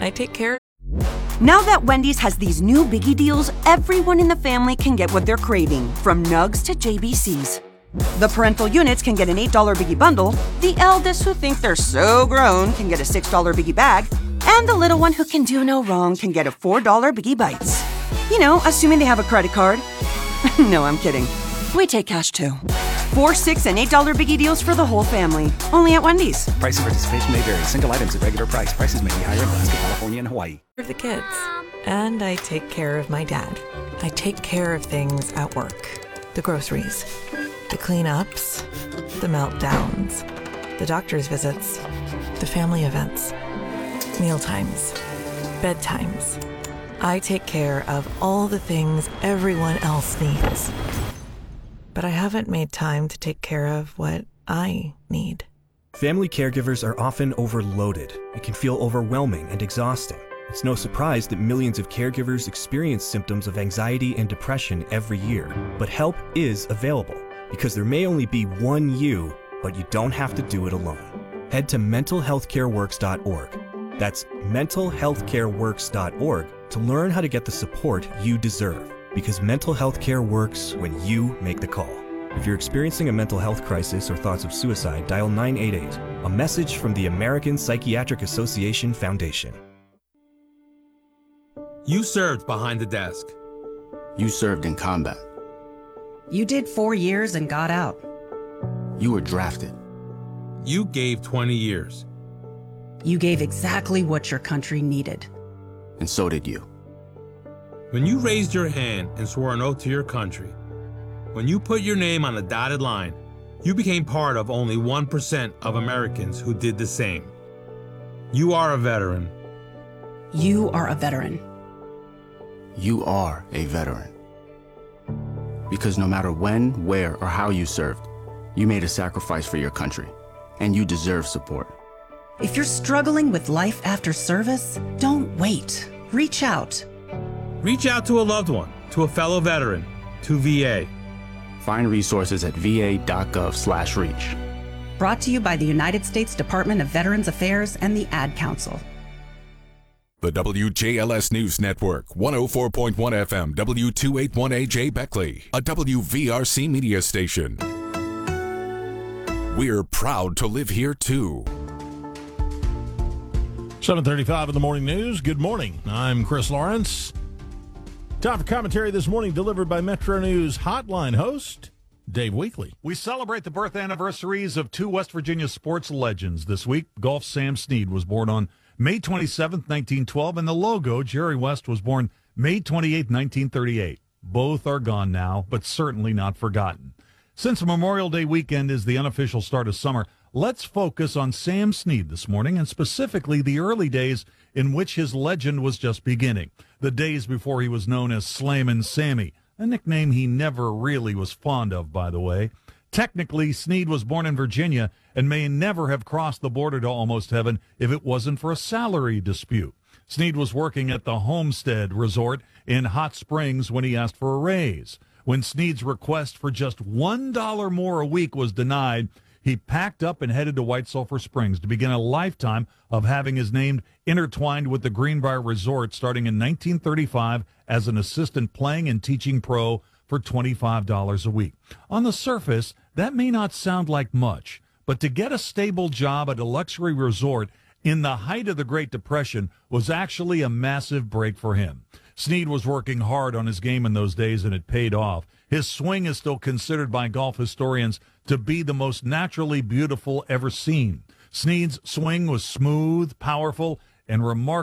I take care. Now that Wendy's has these new biggie deals, everyone in the family can get what they're craving, from nugs to JBCs. The parental units can get an $8 biggie bundle, the eldest who think they're so grown can get a $6 biggie bag, and the little one who can do no wrong can get a $4 biggie bites. You know, assuming they have a credit card. No, I'm kidding. We take cash too. $4, $6, and $8 biggie deals for the whole family. Only at Wendy's. Price and participation may vary. Single items at regular price. Prices may be higher in Alaska, California, and Hawaii. For the kids. And I take care of my dad. I take care of things at work. The groceries. The cleanups. The meltdowns. The doctor's visits. The family events. Mealtimes. Bedtimes. I take care of all the things everyone else needs. But I haven't made time to take care of what I need. Family caregivers are often overloaded. It can feel overwhelming and exhausting. It's no surprise that millions of caregivers experience symptoms of anxiety and depression every year. But help is available, because there may only be one you, but you don't have to do it alone. Head to mentalhealthcareworks.org. That's mentalhealthcareworks.org to learn how to get the support you deserve. Because mental health care works when you make the call. If you're experiencing a mental health crisis or thoughts of suicide, dial 988, a message from the American Psychiatric Association Foundation. You served behind the desk. You served in combat. You did 4 years and got out. You were drafted. You gave 20 years. You gave exactly what your country needed. And so did you. When you raised your hand and swore an oath to your country, when you put your name on a dotted line, you became part of only 1% of Americans who did the same. You are a veteran. You are a veteran. You are a veteran. Because no matter when, where, or how you served, you made a sacrifice for your country, and you deserve support. If you're struggling with life after service, don't wait. Reach out. Reach out to a loved one, to a fellow veteran, to VA. Find resources at va.gov/reach. Brought to you by the United States Department of Veterans Affairs and the Ad Council. The WJLS News Network, 104.1 FM, W281AJ Beckley, a WVRC media station. We're proud to live here, too. 7:35 in the morning news. Good morning. I'm Chris Lawrence. Time for commentary this morning delivered by Metro News Hotline host Dave Weekley. We celebrate the birth anniversaries of two West Virginia sports legends this week. Golf Sam Snead was born on May 27th, 1912, and the logo, Jerry West, was born May 28th, 1938. Both are gone now, but certainly not forgotten. Since Memorial Day weekend is the unofficial start of summer, let's focus on Sam Snead this morning, and specifically the early days in which his legend was just beginning. The days before he was known as Slammin' Sammy, a nickname he never really was fond of, by the way. Technically, Snead was born in Virginia and may never have crossed the border to Almost Heaven if it wasn't for a salary dispute. Snead was working at the Homestead Resort in Hot Springs when he asked for a raise. When Snead's request for just $1 more a week was denied, he packed up and headed to White Sulphur Springs to begin a lifetime of having his name intertwined with the Greenbrier Resort starting in 1935 as an assistant playing and teaching pro for $25 a week. On the surface, that may not sound like much, but to get a stable job at a luxury resort in the height of the Great Depression was actually a massive break for him. Snead was working hard on his game in those days, and it paid off. His swing is still considered by golf historians to be the most naturally beautiful ever seen. Snead's swing was smooth, powerful, and